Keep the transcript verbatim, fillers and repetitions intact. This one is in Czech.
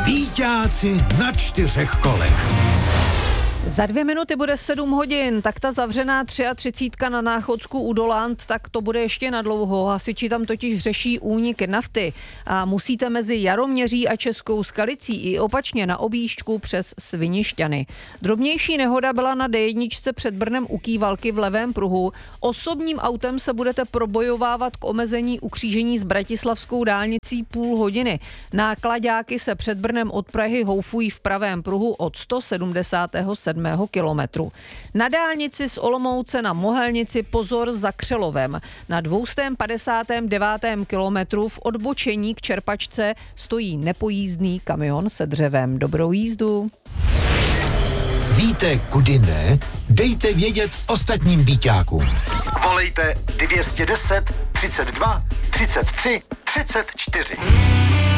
Býťáci na čtyřech kolech. Za dvě minuty bude sedm hodin, tak ta zavřená třicet tři na Náchodsku u Dolant, tak to bude ještě nadlouho. Hasiči tam totiž řeší únik nafty a musíte mezi Jaroměří a Českou Skalicí i opačně na objížďku přes Svinišťany. Drobnější nehoda byla na dé jedna před Brnem u Kývalky v levém pruhu. Osobním autem se budete probojovávat k omezení ukřížení s Bratislavskou dálnicí půl hodiny. Náklaďáky se před Brnem od Prahy houfují v pravém pruhu od sto sedmdesát sedm kilometru. Na dálnici z Olomouce na Mohelnici pozor za Křelovem. Na dvě stě padesát devět kilometru v odbočení k čerpačce stojí nepojízdný kamion se dřevem. Dobrou jízdu. Víte, kudy ne? Dejte vědět ostatním býťákům. Volejte dvě stě deset, třicet dva, třicet tři, třicet čtyři.